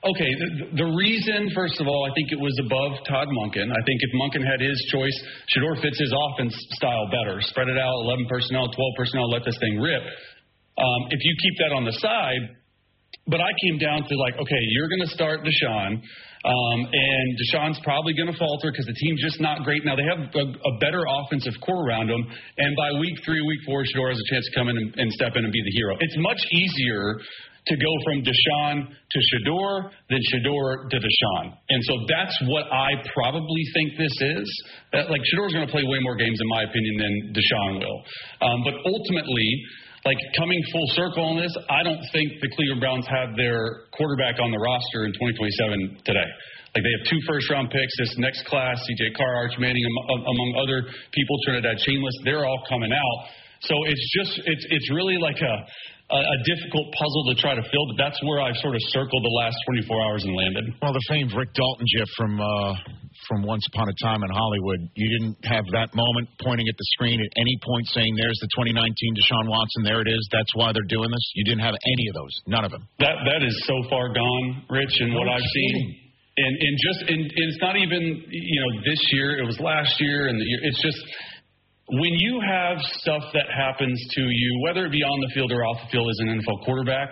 okay, the reason, first of all, I think it was above Todd Monken. I think if Monken had his choice, Shedeur fits his offense style better. Spread it out, 11 personnel, 12 personnel, let this thing rip. If you keep that on the side, but I came down to like, okay, you're going to start Deshaun, and Deshaun's probably going to falter because the team's just not great. Now, they have a better offensive core around them, and by week 3, week 4, Shedeur has a chance to come in and step in and be the hero. It's much easier to go from Deshaun to Shedeur than Shedeur to Deshaun. And so that's what I probably think this is. Like, Shedeur's going to play way more games, in my opinion, than Deshaun will. But ultimately, like, coming full circle on this, I don't think the Cleveland Browns have their quarterback on the roster in 2027 today. Like, they have 2 first-round picks. This next class, C.J. Carr, Arch Manning, among other people, Trinidad Shameless, they're all coming out. So it's really like a difficult puzzle to try to fill, but that's where I've sort of circled the last 24 hours and landed. Well, the famed Rick Dalton gif from Once Upon a Time in Hollywood, you didn't have that moment pointing at the screen at any point saying, there's the 2019 Deshaun Watson, there it is, that's why they're doing this? You didn't have any of those, none of them. That is so far gone, Rich, in what I've seen. And it's not even, this year, it was last year, and it's just, when you have stuff that happens to you, whether it be on the field or off the field as an NFL quarterback,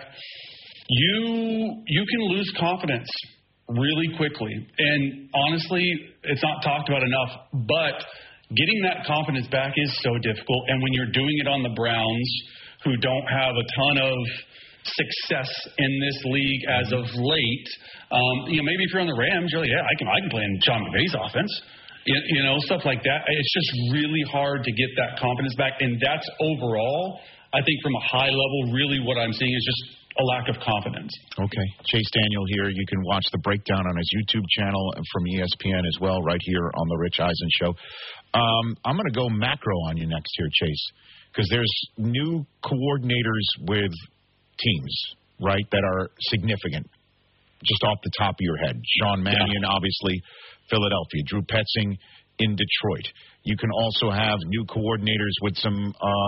you can lose confidence really quickly. And honestly, it's not talked about enough, but getting that confidence back is so difficult. And when you're doing it on the Browns, who don't have a ton of success in this league as of late, maybe if you're on the Rams, you're like, yeah, I can play in Sean McVay's offense. Stuff like that. It's just really hard to get that confidence back. And that's overall, I think from a high level, really what I'm seeing is just a lack of confidence. Okay. Chase Daniel here. You can watch the breakdown on his YouTube channel from ESPN as well, right here on the Rich Eisen Show. I'm going to go macro on you next here, Chase, because there's new coordinators with teams, right, that are significant, just off the top of your head. Sean Mannion, obviously, Philadelphia. Drew Petzing in Detroit. You can also have new coordinators with some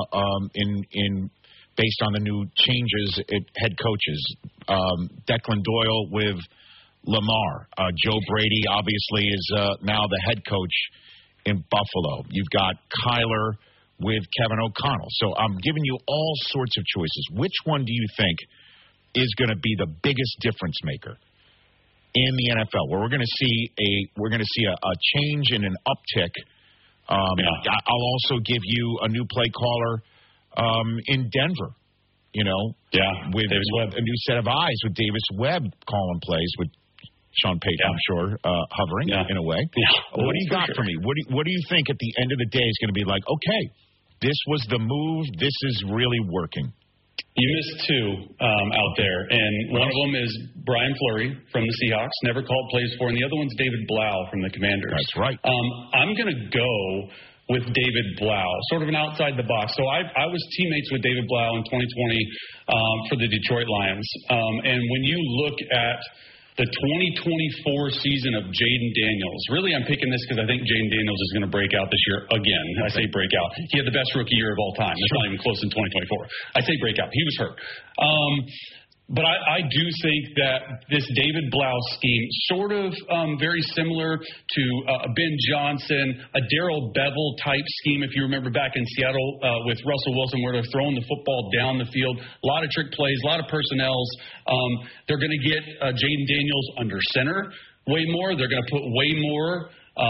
based on the new changes at head coaches. Declan Doyle with Lamar. Joe Brady obviously is now the head coach in Buffalo. You've got Kyler with Kevin O'Connell. So I'm giving you all sorts of choices. Which one do you think is going to be the biggest difference maker in the NFL, where we're going to see a change and an uptick? I'll also give you a new play caller in Denver. With Davis Webb. A new set of eyes with Davis Webb calling plays with Sean Payton, I'm sure, hovering in a way. Yeah. What do you got for me? What do you think at the end of the day is going to be like? Okay, this was the move. This is really working. You missed 2 out there, and one of them is Brian Fleury from the Seahawks, never called plays for, and the other one's David Blau from the Commanders. That's right. I'm going to go with David Blau, sort of an outside the box. So I was teammates with David Blau in 2020 for the Detroit Lions, and when you look at the 2024 season of Jaden Daniels. Really, I'm picking this because I think Jaden Daniels is going to break out this year again. I say break out. He had the best rookie year of all time. It's not even close in 2024. I say break out. He was hurt. But I do think that this David Blau scheme, sort of very similar to Ben Johnson, a Darrell Bevell type scheme, if you remember back in Seattle with Russell Wilson, where they're throwing the football down the field, a lot of trick plays, a lot of personnels. They're going to get Jaden Daniels under center way more. They're going to put way more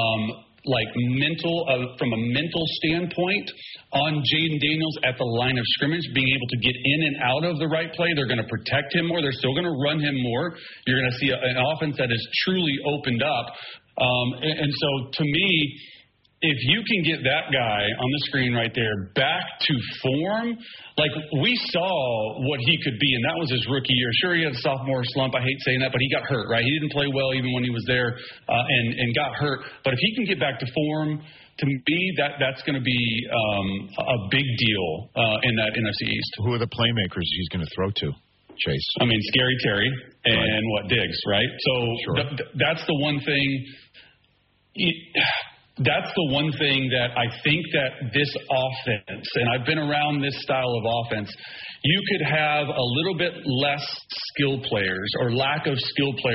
from a mental standpoint on Jaden Daniels at the line of scrimmage, being able to get in and out of the right play. They're going to protect him more. They're still going to run him more. You're going to see an offense that is truly opened up. And so to me, if you can get that guy on the screen right there back to form, like we saw what he could be, and that was his rookie year. Sure, he had a sophomore slump. I hate saying that, but he got hurt, right? He didn't play well even when he was there and got hurt. But if he can get back to form, to me, that's going to be a big deal in that NFC East. Who are the playmakers he's going to throw to, Chase? I mean, Scary Terry and Diggs, right? So that's the one thing. That's the one thing that I think that this offense, and I've been around this style of offense, you could have a little bit less skill players or lack of skill players